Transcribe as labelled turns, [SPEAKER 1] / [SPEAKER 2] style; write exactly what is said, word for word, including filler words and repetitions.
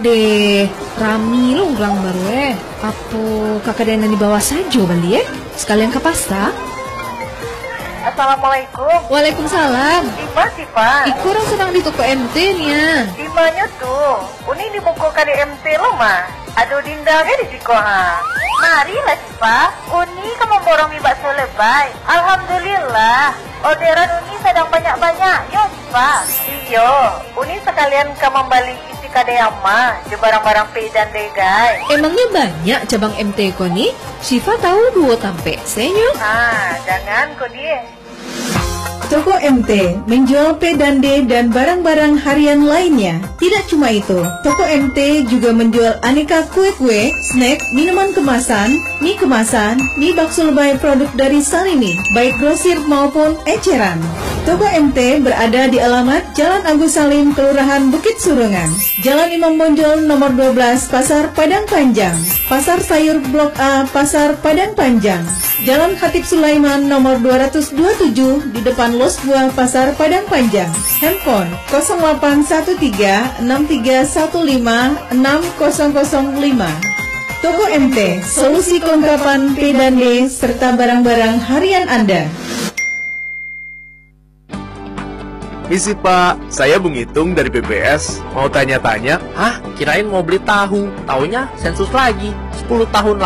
[SPEAKER 1] deh, rami lo ulang baru eh. Apa kakak dena di bawah saja bali eh? Sekalian ke pasta.
[SPEAKER 2] Assalamualaikum.
[SPEAKER 1] Waalaikumsalam.
[SPEAKER 2] Ima sih Pak.
[SPEAKER 1] Iku orang sedang di toko M T-nya.
[SPEAKER 2] Dimanya tuh? Uni di buku K D M T lo mah. Aduh dindangnya di siko ha. Mari lah sih Pak. Uni kamu borong mie bakso lebay. Alhamdulillah. Orderan Uni sedang banyak-banyak. Yo Pak. Iyo. Uni sekalian kamu balik isi K D M mah. Di barang-barang P dan D guys.
[SPEAKER 1] Emangnya banyak cabang M T ko nih? Syifa tahu dua tampe senyo.
[SPEAKER 2] Ah, jangan kok dia.
[SPEAKER 3] Toko M T menjual P dan D dan barang-barang harian lainnya. Tidak cuma itu, toko M T juga menjual aneka kue-kue, snack, minuman kemasan, mie kemasan, mie bakso lebay produk dari Salini, baik grosir maupun eceran. Toko M T berada di alamat Jalan Agus Salim, Kelurahan Bukit Surungan, Jalan Imam Bonjol nomor dua belas, Pasar Padang Panjang, Pasar Sayur Blok A, Pasar Padang Panjang, Jalan Khatib Sulaiman nomor dua ratus dua puluh tujuh di depan Los Buah, Pasar Padang Panjang. Handphone nol delapan satu tiga enam tiga satu lima enam nol nol lima. Toko M T, solusi kelengkapan P dan D serta barang-barang harian Anda.
[SPEAKER 4] Misi Pak, saya Bung Itung dari B P S. Mau tanya-tanya?
[SPEAKER 5] Hah? Kirain mau beli tahu. Taunya sensus lagi. sepuluh tahun